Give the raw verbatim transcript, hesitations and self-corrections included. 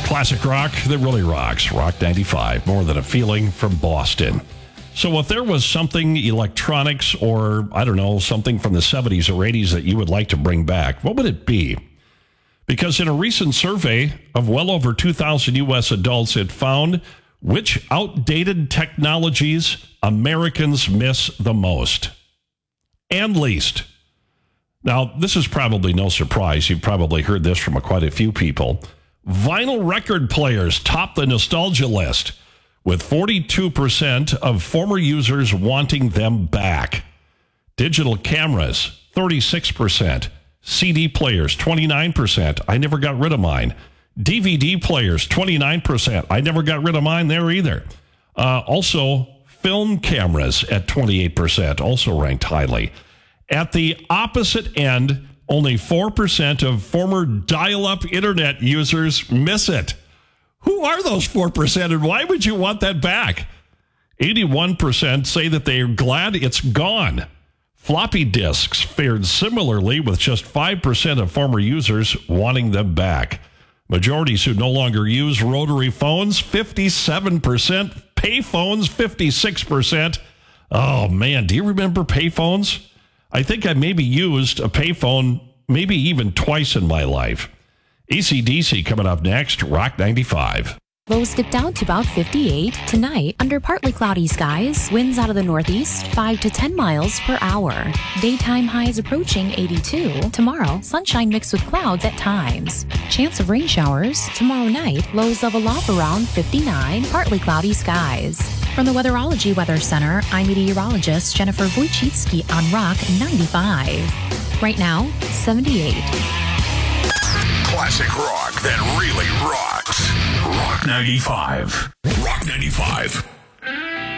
Classic rock that really rocks. Rock ninety-five, more than a feeling from Boston. So if there was something electronics or, I don't know, something from the seventies or eighties that you would like to bring back, what would it be? Because in a recent survey of well over two thousand U S adults, it found which outdated technologies Americans miss the most and least. Now, this is probably no surprise. You've probably heard this from quite a few people. Vinyl record players top the nostalgia list, with forty-two percent of former users wanting them back. Digital cameras, thirty-six percent. C D players, twenty-nine percent. I never got rid of mine. D V D players, twenty-nine percent. I never got rid of mine there either. Uh, also, film cameras at twenty-eight percent, also ranked highly. At the opposite end, only four percent of former dial-up internet users miss it. Who are those four percent and why would you want that back? eighty-one percent say that they are glad it's gone. Floppy disks fared similarly, with just five percent of former users wanting them back. Majorities who no longer use rotary phones, fifty-seven percent. Payphones, fifty-six percent. Oh, man, do you remember payphones? I think I maybe used a payphone maybe even twice in my life. A C D C coming up next, Rock ninety-five. Lows dip down to about fifty-eight. Tonight, under partly cloudy skies, winds out of the northeast, five to ten miles per hour. Daytime highs approaching eighty-two. Tomorrow, sunshine mixed with clouds at times. Chance of rain showers. Tomorrow night, lows level off around fifty-nine. Partly cloudy skies. From the Weatherology Weather Center, I'm meteorologist Jennifer Wojcicki on Rock ninety-five. Right now, seventy-eight. Classic rock that really rocks. Rock ninety-five. Rock ninety-five.